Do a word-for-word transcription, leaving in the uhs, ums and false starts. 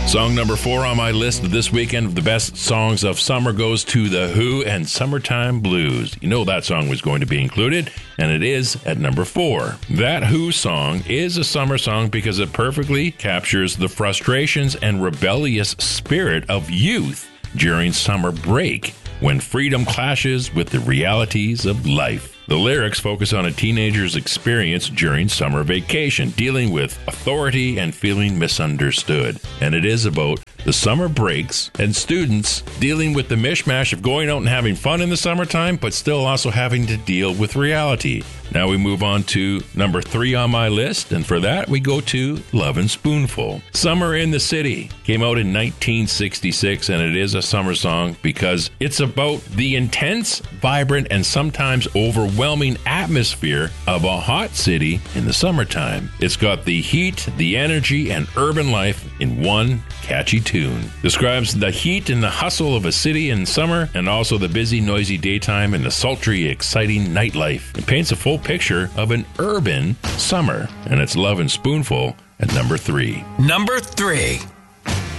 Song number four on my list of this weekend of the best songs of summer goes to The Who and Summertime Blues. You know that song was going to be included, and it is at number four. That Who song is a summer song because it perfectly captures the frustrations and rebellious spirit of youth during summer break, when freedom clashes with the realities of life. The lyrics focus on a teenager's experience during summer vacation, dealing with authority and feeling misunderstood. And it is about the summer breaks and students dealing with the mishmash of going out and having fun in the summertime, but still also having to deal with reality. Now we move on to number three on my list, and for that we go to Lovin' Spoonful. Summer in the City came out in nineteen sixty-six, and it is a summer song because it's about the intense, vibrant, and sometimes overwhelming atmosphere of a hot city in the summertime. It's got the heat, the energy, and urban life in one catchy tune. Describes the heat and the hustle of a city in summer, and also the busy, noisy daytime and the sultry, exciting nightlife. It paints a full picture of an urban summer, and it's Lovin' Spoonful at number three. Number three.